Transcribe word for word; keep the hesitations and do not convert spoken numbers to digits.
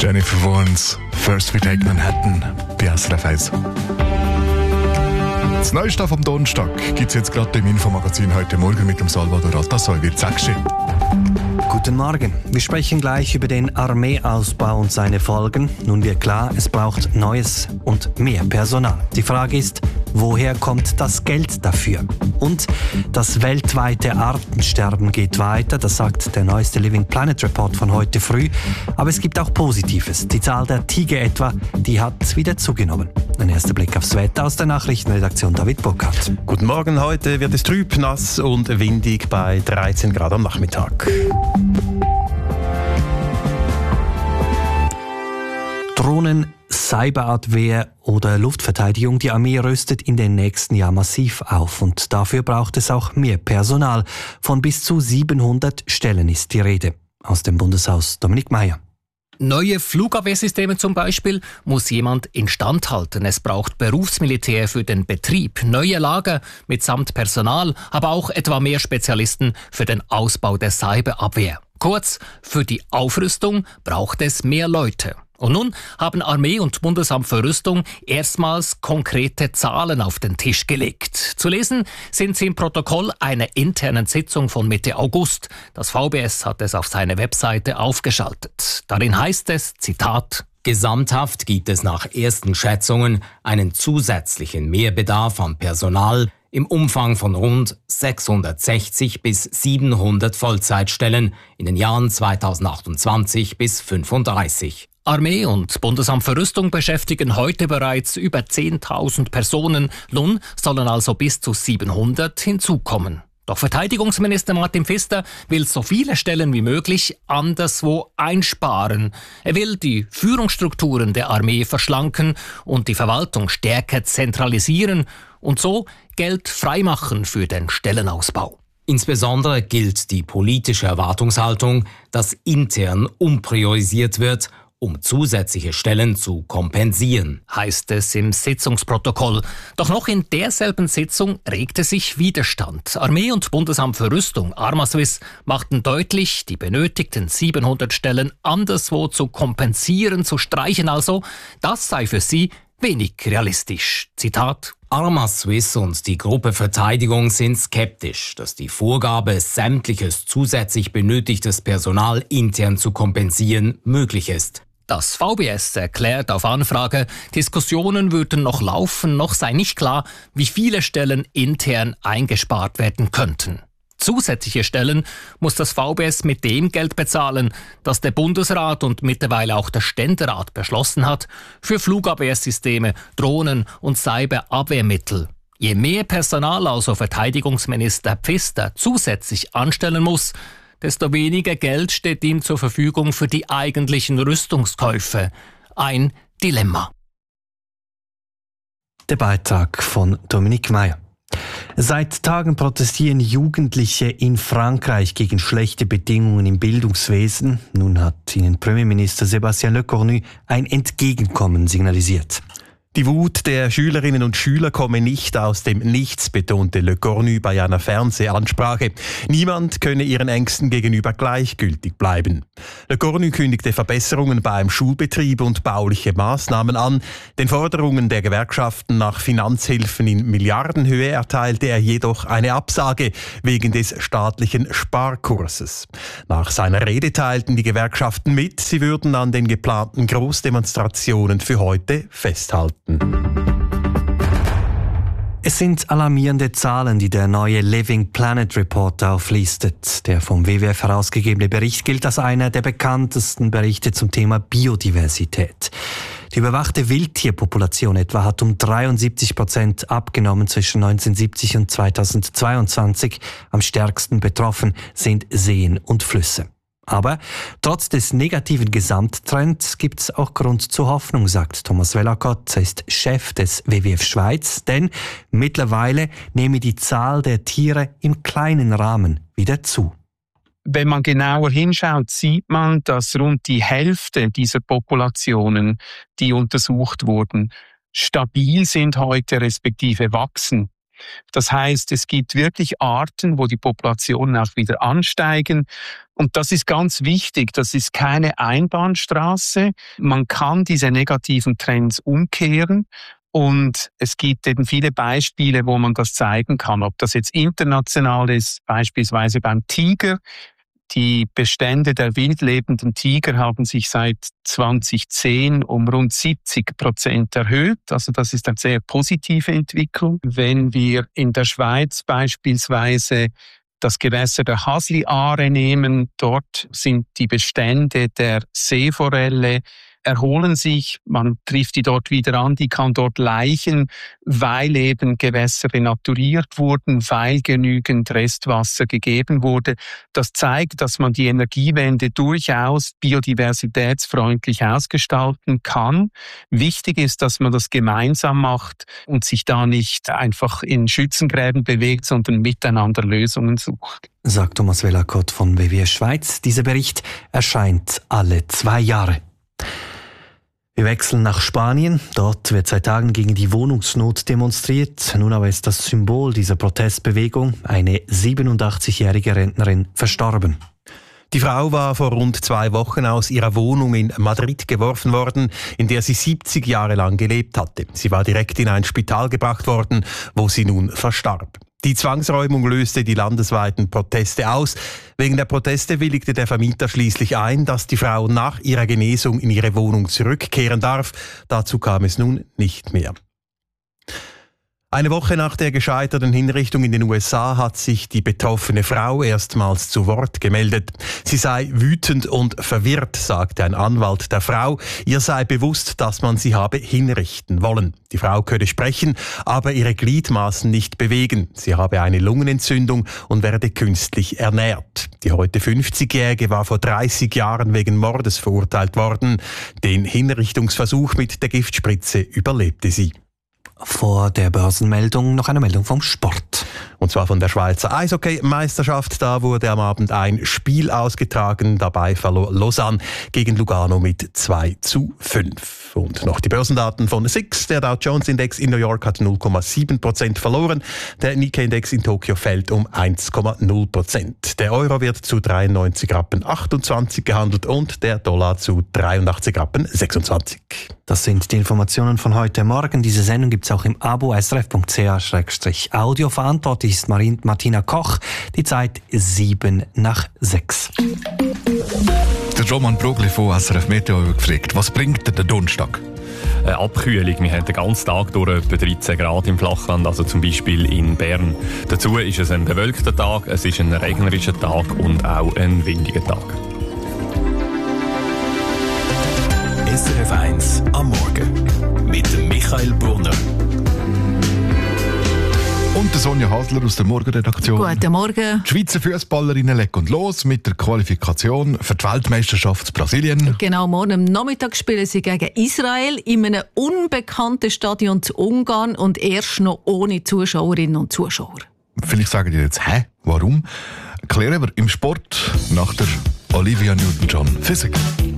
Jennifer Warnes, First We Take Manhattan, bei S R F eins. Das Neueste vom Donnerstag gibt es jetzt gerade im Infomagazin heute Morgen mit dem Salvador Altassoy. Wird sechs. Guten Morgen. Wir sprechen gleich über den Armeeausbau und seine Folgen. Nun wird klar, es braucht neues und mehr Personal. Die Frage ist, woher kommt das Geld dafür? Und das weltweite Artensterben geht weiter, das sagt der neueste Living Planet Report von heute früh. Aber es gibt auch Positives. Die Zahl der Tiger etwa, die hat wieder zugenommen. Ein erster Blick aufs Wetter aus der Nachrichtenredaktion David Burkhardt. Guten Morgen, heute wird es trüb, nass und windig bei dreizehn Grad am Nachmittag. Drohnen, Cyberabwehr oder Luftverteidigung, die Armee rüstet in den nächsten Jahren massiv auf und dafür braucht es auch mehr Personal. Von bis zu siebenhundert Stellen ist die Rede. Aus dem Bundeshaus Dominik Meier. Neue Flugabwehrsysteme zum Beispiel muss jemand instand halten. Es braucht Berufsmilitär für den Betrieb, neue Lager mitsamt Personal, aber auch etwa mehr Spezialisten für den Ausbau der Cyberabwehr. Kurz, für die Aufrüstung braucht es mehr Leute. Und nun haben Armee und Bundesamt für Rüstung erstmals konkrete Zahlen auf den Tisch gelegt. Zu lesen sind sie im Protokoll einer internen Sitzung von Mitte August. Das V B S hat es auf seine Webseite aufgeschaltet. Darin heißt es, Zitat, Gesamthaft gibt es nach ersten Schätzungen einen zusätzlichen Mehrbedarf an Personal im Umfang von rund sechshundertsechzig bis siebenhundert Vollzeitstellen in den Jahren zweitausendachtundzwanzig bis fünfunddreißig. Armee und Bundesamt für Rüstung beschäftigen heute bereits über zehntausend Personen. Nun sollen also bis zu siebenhundert hinzukommen. Doch Verteidigungsminister Martin Pfister will so viele Stellen wie möglich anderswo einsparen. Er will die Führungsstrukturen der Armee verschlanken und die Verwaltung stärker zentralisieren und so Geld freimachen für den Stellenausbau. Insbesondere gilt die politische Erwartungshaltung, dass intern umpriorisiert wird, um zusätzliche Stellen zu kompensieren, heißt es im Sitzungsprotokoll. Doch noch in derselben Sitzung regte sich Widerstand. Armee und Bundesamt für Rüstung, Armaswiss, machten deutlich, die benötigten siebenhundert Stellen anderswo zu kompensieren, zu streichen also, das sei für sie wenig realistisch. Zitat: Armaswiss und die Gruppe Verteidigung sind skeptisch, dass die Vorgabe, sämtliches zusätzlich benötigtes Personal intern zu kompensieren, möglich ist. Das V B S erklärt auf Anfrage, Diskussionen würden noch laufen, noch sei nicht klar, wie viele Stellen intern eingespart werden könnten. Zusätzliche Stellen muss das V B S mit dem Geld bezahlen, das der Bundesrat und mittlerweile auch der Ständerat beschlossen hat, für Flugabwehrsysteme, Drohnen und Cyberabwehrmittel. Je mehr Personal also Verteidigungsminister Pfister zusätzlich anstellen muss, desto weniger Geld steht ihm zur Verfügung für die eigentlichen Rüstungskäufe. Ein Dilemma. Der Beitrag von Dominik Meier. Seit Tagen protestieren Jugendliche in Frankreich gegen schlechte Bedingungen im Bildungswesen. Nun hat ihnen Premierminister Sébastien Lecornu ein Entgegenkommen signalisiert. Die Wut der Schülerinnen und Schüler komme nicht aus dem Nichts, betonte Lecornu bei einer Fernsehansprache. Niemand könne ihren Ängsten gegenüber gleichgültig bleiben. Lecornu kündigte Verbesserungen beim Schulbetrieb und bauliche Maßnahmen an. Den Forderungen der Gewerkschaften nach Finanzhilfen in Milliardenhöhe erteilte er jedoch eine Absage wegen des staatlichen Sparkurses. Nach seiner Rede teilten die Gewerkschaften mit, sie würden an den geplanten Großdemonstrationen für heute festhalten. Es sind alarmierende Zahlen, die der neue Living Planet Report auflistet. Der vom W W F herausgegebene Bericht gilt als einer der bekanntesten Berichte zum Thema Biodiversität. Die überwachte Wildtierpopulation etwa hat um dreiundsiebzig Prozent abgenommen zwischen neunzehnhundertsiebzig und zweitausendzweiundzwanzig. Am stärksten betroffen sind Seen und Flüsse. Aber trotz des negativen Gesamttrends gibt es auch Grund zur Hoffnung, sagt Thomas Wellacott. Er ist Chef des W W F Schweiz, denn mittlerweile nehme die Zahl der Tiere im kleinen Rahmen wieder zu. Wenn man genauer hinschaut, sieht man, dass rund die Hälfte dieser Populationen, die untersucht wurden, stabil sind heute respektive wachsen. Das heißt, es gibt wirklich Arten, wo die Populationen auch wieder ansteigen. Und das ist ganz wichtig. Das ist keine Einbahnstraße. Man kann diese negativen Trends umkehren. Und es gibt eben viele Beispiele, wo man das zeigen kann. Ob das jetzt international ist, beispielsweise beim Tiger. Die Bestände der wildlebenden Tiger haben sich seit zweitausendzehn um rund siebzig Prozent erhöht. Also das ist eine sehr positive Entwicklung. Wenn wir in der Schweiz beispielsweise das Gewässer der Hasli-Aare nehmen, dort sind die Bestände der Seeforelle erholen sich, man trifft die dort wieder an, die kann dort laichen, weil eben Gewässer renaturiert wurden, weil genügend Restwasser gegeben wurde. Das zeigt, dass man die Energiewende durchaus biodiversitätsfreundlich ausgestalten kann. Wichtig ist, dass man das gemeinsam macht und sich da nicht einfach in Schützengräben bewegt, sondern miteinander Lösungen sucht. Sagt Thomas Vellacott von W W F Schweiz. Dieser Bericht erscheint alle zwei Jahre. Wir wechseln nach Spanien. Dort wird seit Tagen gegen die Wohnungsnot demonstriert. Nun aber ist das Symbol dieser Protestbewegung, eine siebenundachtzigjährige Rentnerin, verstorben. Die Frau war vor rund zwei Wochen aus ihrer Wohnung in Madrid geworfen worden, in der sie siebzig Jahre lang gelebt hatte. Sie war direkt in ein Spital gebracht worden, wo sie nun verstarb. Die Zwangsräumung löste die landesweiten Proteste aus. Wegen der Proteste willigte der Vermieter schließlich ein, dass die Frau nach ihrer Genesung in ihre Wohnung zurückkehren darf. Dazu kam es nun nicht mehr. Eine Woche nach der gescheiterten Hinrichtung in den U S A hat sich die betroffene Frau erstmals zu Wort gemeldet. Sie sei wütend und verwirrt, sagte ein Anwalt der Frau. Ihr sei bewusst, dass man sie habe hinrichten wollen. Die Frau könne sprechen, aber ihre Gliedmaßen nicht bewegen. Sie habe eine Lungenentzündung und werde künstlich ernährt. Die heute fünfzigjährige war vor dreißig Jahren wegen Mordes verurteilt worden. Den Hinrichtungsversuch mit der Giftspritze überlebte sie. Vor der Börsenmeldung noch eine Meldung vom Sport. Und zwar von der Schweizer Eishockey-Meisterschaft. Da wurde am Abend ein Spiel ausgetragen. Dabei verlor Lausanne gegen Lugano mit zwei zu fünf. Und noch die Börsendaten von S I X. Der Dow Jones Index in New York hat null Komma sieben Prozent verloren. Der Nikkei-Index in Tokio fällt um eins Komma null Prozent. Der Euro wird zu dreiundneunzig Rappen achtundzwanzig gehandelt und der Dollar zu dreiundachtzig Rappen sechsundzwanzig. Das sind die Informationen von heute Morgen. Diese Sendung gibt es auch im Abo s r f punkt c h slash audio. Verantwortlich ist Marin, Martina Koch. Die Zeit sieben nach sechs. Der Roman Brogli von S R F Meteo gefragt, was bringt der Donnerstag? Eine Abkühlung. Wir haben den ganzen Tag durch etwa dreizehn Grad im Flachland, also zum Beispiel in Bern. Dazu ist es ein bewölkter Tag, es ist ein regnerischer Tag und auch ein windiger Tag. S R F eins am Morgen mit Michael Brunner. Und der Sonja Hasler aus der Morgenredaktion. Guten Morgen. Die Schweizer Fußballerinnen legen los mit der Qualifikation für die Weltmeisterschaft Brasilien. Genau, morgen am Nachmittag spielen sie gegen Israel in einem unbekannten Stadion zu Ungarn und erst noch ohne Zuschauerinnen und Zuschauer. Vielleicht sagen die jetzt, hä, warum? Klären wir im Sport nach der Olivia Newton-John Physik.